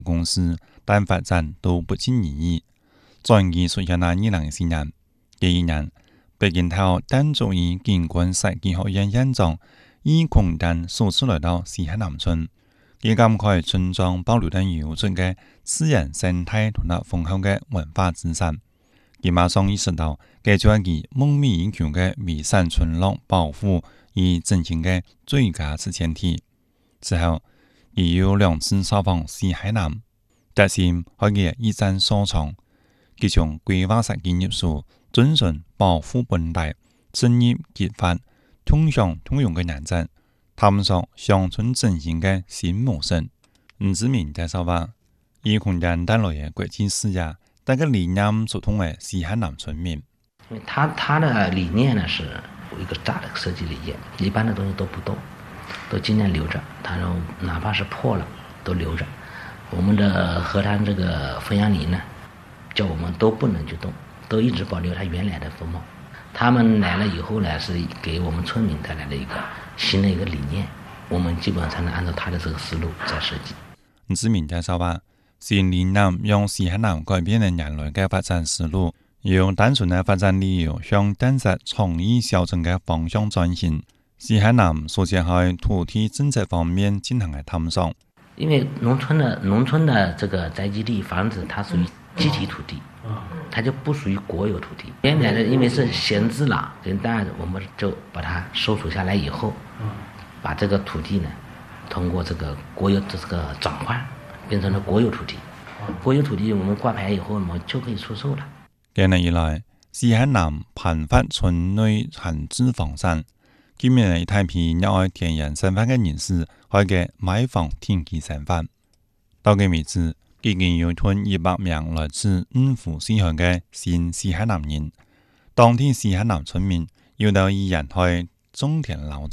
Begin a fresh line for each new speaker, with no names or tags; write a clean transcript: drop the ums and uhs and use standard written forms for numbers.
公司，但發展都不盡如意。轉機出現喺2014年，第一年，北京頭丹族裔景觀設計學院院長以空丹首次來到西海南村，佢感慨村莊保留得優質嘅自然生態同埋豐厚嘅文化資產。佢馬上意識到，佢就係佢夢寐以求嘅微山村落保護與振興嘅最佳之前提。之後，佢有2次造訪西海南，核心係佢一戰所長。佢從規劃設計入手，遵循保護本地、專業結法、通商通用嘅原則，探索鄉村振興嘅新模式。吳志明介紹話，以空丹帶來嘅國際視野，但個理念所通嘅西海南村民。
因為他的理念呢是一個大的設計理念，一般的東西都不動，都盡量留着。他說哪怕是破了都留着。我們的河灘這個分養林呢，叫我們都不能去動，都一直保留它原來的風貌。他們來了以後呢，是給我們村民帶來了一個新的一個理念，我們基本上呢按照他的這個思路在設計。
吳志明介紹話，新理念用西海南改變了人類嘅發展思路，用單純嘅發展理由向建設創意小鎮嘅方向轉型。西海南首先喺土地政策方面進行嘅探索。
因為農村的這個宅基地房子，它屬於集體土地，它就不屬於國有土地。原來的因為是閒置了，當然我們就把它收儲下來以後，把這個土地呢，通過這個國有的這個轉換，變成了國有土地。國有土地我們掛牌以後，我們就可以出售了。
近年以來，西海南頻發村內閒置房產，今年一大批熱愛田園生活嘅人士開嘅買房定居生活。到今為止，已經有100名來自5湖4海嘅新西海南人，當地西海南村民有到依然去種田勞作。